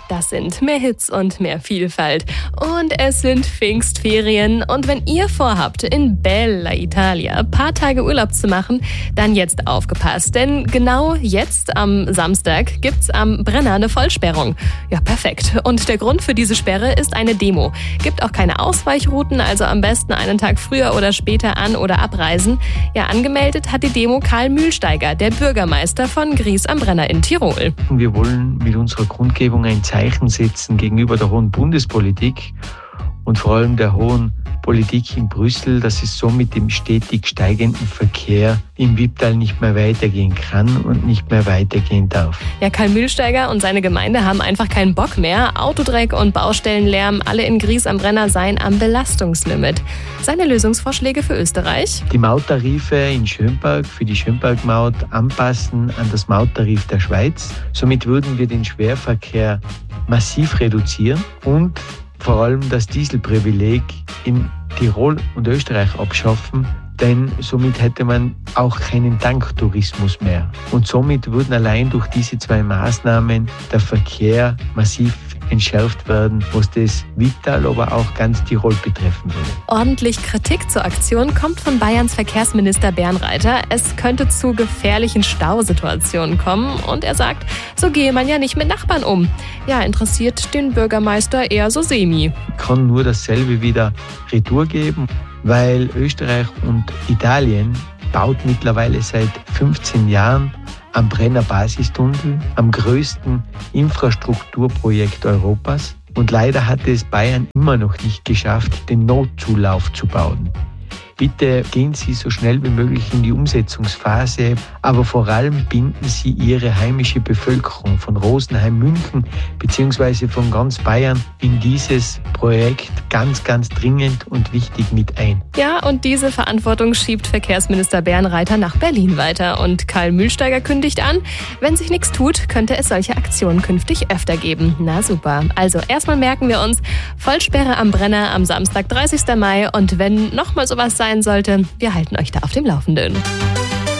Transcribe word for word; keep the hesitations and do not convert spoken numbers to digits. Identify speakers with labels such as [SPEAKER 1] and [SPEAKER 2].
[SPEAKER 1] Das sind mehr Hits und mehr Vielfalt. Und es sind Pfingstferien. Und wenn ihr vorhabt, in Bella Italia ein paar Tage Urlaub zu machen, dann jetzt aufgepasst. Denn genau jetzt am Samstag gibt's am Brenner eine Vollsperrung. Ja, perfekt. Und der Grund für diese Sperre ist eine Demo. Gibt auch keine Ausweichrouten, also am besten einen Tag früher oder später an- oder abreisen. Ja, angemeldet hat die Demo Karl Mühlsteiger, der Bürgermeister von Gries am Brenner in Tirol.
[SPEAKER 2] Wir wollen mit unserer Grundgebung ein Zeichen setzen gegenüber der hohen Bundespolitik und vor allem der hohen Politik in Brüssel, dass es so mit dem stetig steigenden Verkehr im Wipptal nicht mehr weitergehen kann und nicht mehr weitergehen darf.
[SPEAKER 1] Ja, Karl Mühlsteiger und seine Gemeinde haben einfach keinen Bock mehr. Autodreck und Baustellenlärm, alle in Gries am Brenner seien am Belastungslimit. Seine Lösungsvorschläge für Österreich?
[SPEAKER 2] Die Mauttarife in Schönberg für die Schönbergmaut anpassen an das Mauttarif der Schweiz. Somit würden wir den Schwerverkehr massiv reduzieren und vor allem das Dieselprivileg in Tirol und Österreich abschaffen, denn somit hätte man auch keinen Tanktourismus mehr. Und somit würden allein durch diese zwei Maßnahmen der Verkehr massiv entschärft werden, was das Wipptal, aber auch ganz Tirol betreffen würde.
[SPEAKER 1] Ordentlich Kritik zur Aktion kommt von Bayerns Verkehrsminister Bernreiter. Es könnte zu gefährlichen Stausituationen kommen und er sagt, so gehe man ja nicht mit Nachbarn um. Ja, interessiert den Bürgermeister eher so semi.
[SPEAKER 2] Kann nur dasselbe wieder Retour geben, weil Österreich und Italien baut mittlerweile seit fünfzehn Jahren am Brenner Basistunnel, am größten Infrastrukturprojekt Europas. Und leider hat es Bayern immer noch nicht geschafft, den Notzulauf zu bauen. Bitte gehen Sie so schnell wie möglich in die Umsetzungsphase, aber vor allem binden Sie Ihre heimische Bevölkerung von Rosenheim, München bzw. von ganz Bayern in dieses Projekt ganz, ganz dringend und wichtig mit ein.
[SPEAKER 1] Ja, und diese Verantwortung schiebt Verkehrsminister Bernreiter nach Berlin weiter. Und Karl Mühlsteiger kündigt an, wenn sich nichts tut, könnte es solche Aktionen künftig öfter geben. Na super. Also erstmal merken wir uns, Vollsperre am Brenner am Samstag, dreißigsten Mai. Und wenn nochmal sowas sein sollte, wir halten euch da auf dem Laufenden.